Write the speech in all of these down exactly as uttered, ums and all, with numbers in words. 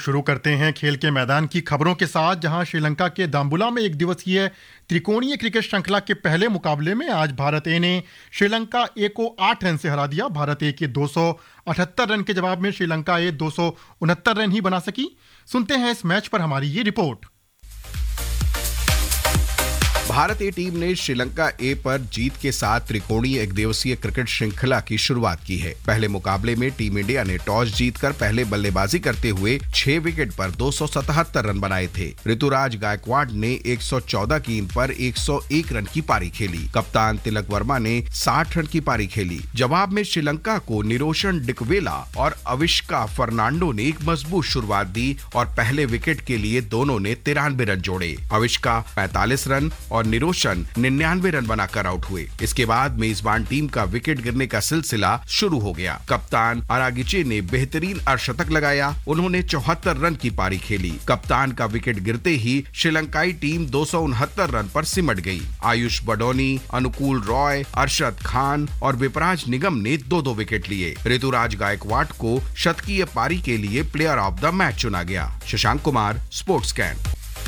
शुरू करते हैं खेल के मैदान की खबरों के साथ, जहां श्रीलंका के दाम्बुला में एक दिवसीय त्रिकोणीय क्रिकेट श्रृंखला के पहले मुकाबले में आज भारत ए ने श्रीलंका ए को आठ रन से हरा दिया। भारत ए के दो सौ अठहत्तर रन के जवाब में श्रीलंका ए दो सौ उनहत्तर रन ही बना सकी। सुनते हैं इस मैच पर हमारी ये रिपोर्ट। भारत ए टीम ने श्रीलंका ए पर जीत के साथ त्रिकोणीय एक दिवसीय क्रिकेट श्रृंखला की शुरुआत की है। पहले मुकाबले में टीम इंडिया ने टॉस जीतकर पहले बल्लेबाजी करते हुए छह विकेट पर दो सौ सतहत्तर रन बनाए थे। ऋतुराज गायकवाड ने एक सौ चौदह गेंद पर एक सौ एक रन की पारी खेली। कप्तान तिलक वर्मा ने साठ रन की पारी खेली। जवाब में श्रीलंका को निरोशन डिकवेला और अविष्का फर्नांडो ने एक मजबूत शुरुआत दी और पहले विकेट के लिए दोनों ने तिरानवे रन जोड़े। अविष्का पैंतालीस रन और निरोशन निन्यानवे रन बनाकर आउट हुए। इसके बाद मेजबान टीम का विकेट गिरने का सिलसिला शुरू हो गया। कप्तान अरागिचे ने बेहतरीन अर्धशतक लगाया। उन्होंने चौहत्तर रन की पारी खेली। कप्तान का विकेट गिरते ही श्रीलंकाई टीम दो सौ उनहत्तर रन पर सिमट गई। आयुष बडोनी, अनुकूल रॉय, अरशद खान और विपराज निगम ने दो दो विकेट लिए। ऋतुराज गायकवाड को शतकीय पारी के लिए प्लेयर ऑफ द मैच चुना गया। Shashank Kumar, sports can.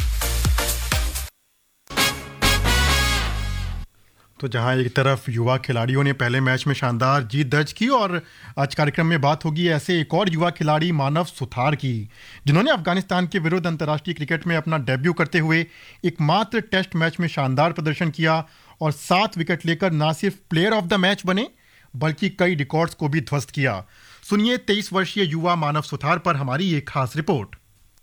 तो जहां एक तरफ युवा खिलाड़ियों ने पहले मैच में शानदार जीत दर्ज की, और आज कार्यक्रम में बात होगी ऐसे एक और युवा खिलाड़ी मानव सुथार की, जिन्होंने अफगानिस्तान के विरुद्ध अंतर्राष्ट्रीय क्रिकेट में अपना डेब्यू करते हुए एकमात्र टेस्ट मैच में शानदार प्रदर्शन किया और सात विकेट लेकर न सिर्फ प्लेयर ऑफ द मैच बने बल्कि कई रिकॉर्ड्स को भी ध्वस्त किया। सुनिए तेईस वर्षीय युवा मानव सुथार पर हमारी एक खास report.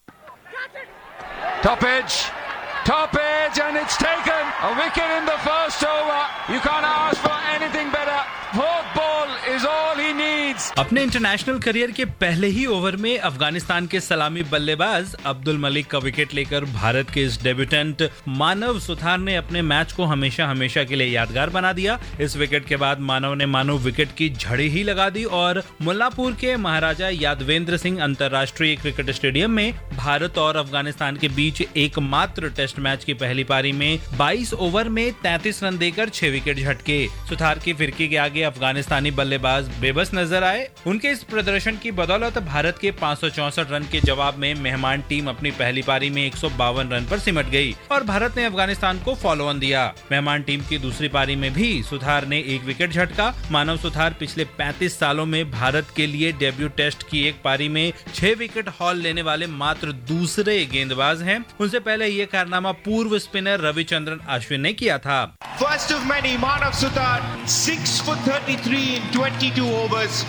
Top edge, top edge, and it's taken. A wicket in the first over. You can't ask for anything better. Fourth ball is all he needs. अपने इंटरनेशनल करियर के पहले ही ओवर में अफगानिस्तान के सलामी बल्लेबाज अब्दुल मलिक का विकेट लेकर भारत के इस डेब्यूटेंट मानव सुथार ने अपने मैच को हमेशा हमेशा के लिए यादगार बना दिया। इस विकेट के बाद मानव ने मानो विकेट की झड़ी ही लगा दी और मुल्लापुर के महाराजा यादवेंद्र सिंह अंतर्राष्ट्रीय क्रिकेट स्टेडियम में भारत और अफगानिस्तान के बीच एकमात्र टेस्ट मैच की पहली पारी में बाईस ओवर में तैंतीस रन देकर छह विकेट झटके। सुथार की फिरकी के आगे अफगानिस्तानी बल्लेबाज बेबस नजर आए। उनके इस प्रदर्शन की बदौलत भारत के पाँच सौ चौसठ रन के जवाब में मेहमान टीम अपनी पहली पारी में एक सौ बावन रन पर सिमट गई और भारत ने अफगानिस्तान को फॉलो ऑन दिया। मेहमान टीम की दूसरी पारी में भी सुथार ने एक विकेट झटका। मानव सुथार पिछले पैंतीस सालों में भारत के लिए डेब्यू टेस्ट की एक पारी में छह विकेट हॉल लेने वाले मात्र दूसरे गेंदबाज हैं। उनसे पहले ये कारनामा पूर्व स्पिनर रविचंद्रन अश्विन ने किया था। First of many, Manav Suthar, six for thirty-three in twenty-two overs.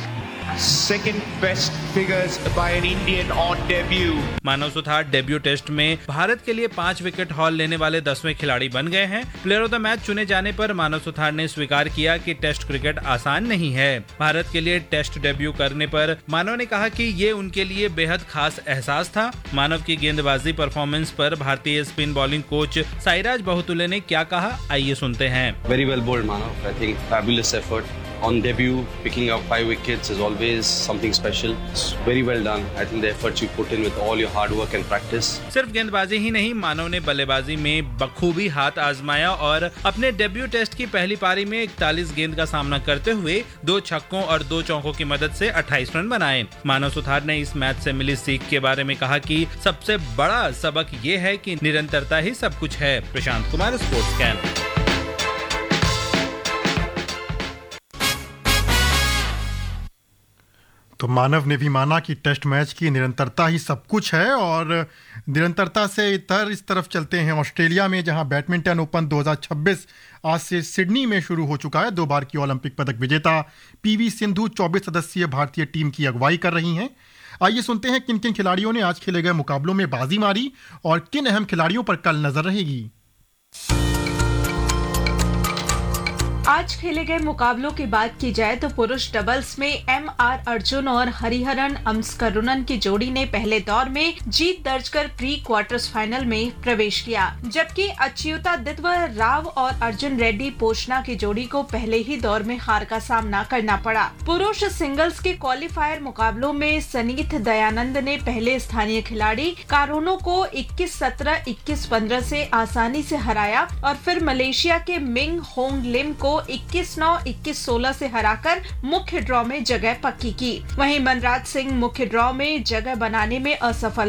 Second best figures by an Indian on debut. Manav Suthar debut test में भारत के लिए पांच विकेट हॉल लेने वाले दसवें खिलाड़ी बन गए हैं। प्लेयर ऑफ द मैच चुने जाने पर मानव सुथार ने स्वीकार किया कि टेस्ट क्रिकेट आसान नहीं है। भारत के लिए टेस्ट डेब्यू करने पर मानव ने कहा कि ये उनके लिए बेहद खास एहसास था। मानव की गेंदबाजी परफॉर्मेंस पर भारतीय spin bowling coach Sairaj Bahutule ने क्या कहा, आइए सुनते हैं। Very well bowled, Manav. I think fabulous effort. On debut, picking up five wickets is always something special. It's very well done. I think the efforts you put in with all your hard work and practice. सिर्फ गेंदबाजी ही नहीं, मानव ने बल्लेबाजी में बखूबी हाथ आजमाया और अपने डेब्यू टेस्ट की पहली पारी में इकतालीस गेंद का सामना करते हुए दो छक्कों और दो चौकों की मदद से अट्ठाईस रन बनाए। मानव सुथार ने इस मैच से मिली सीख के बारे में कहा कि सबसे बड़ा सबक ये है कि निरंतरता ही सब कुछ है। Prashant Kumar, sports can. तो मानव ने भी माना कि टेस्ट मैच की निरंतरता ही सब कुछ है, और निरंतरता से इतर इस तरफ चलते हैं ऑस्ट्रेलिया में, जहां बैडमिंटन ओपन दो हज़ार छब्बीस आज से सिडनी में शुरू हो चुका है। दो बार की ओलंपिक पदक विजेता पीवी सिंधु चौबीस सदस्यीय भारतीय टीम की अगुवाई कर रही हैं। आइए सुनते हैं किन किन खिलाड़ियों ने आज खेले गए मुकाबलों में बाजी मारी और किन अहम खिलाड़ियों पर कल नजर रहेगी। आज खेले गए मुकाबलों की बात की जाए तो पुरुष डबल्स में एम आर अर्जुन और हरिहरन अम्सकरुणन की जोड़ी ने पहले दौर में जीत दर्ज कर प्री क्वार्टर्स फाइनल में प्रवेश किया, जबकि अच्युता दित्व राव और अर्जुन रेड्डी पोचना की जोड़ी को पहले ही दौर में हार का सामना करना पड़ा। पुरुष सिंगल्स के क्वालिफायर मुकाबलों में सनीथ दयानंद ने पहले स्थानीय खिलाड़ी कारोनो को इक्कीस सत्रह इक्कीस पंद्रह से आसानी से हराया और फिर मलेशिया के मिंग होंग लिम को इक्कीस नौ इक्कीस सोलह से हराकर मुख्य ड्रॉ में जगह पक्की की। वहीं मनराज सिंह मुख्य ड्रॉ में जगह बनाने में असफल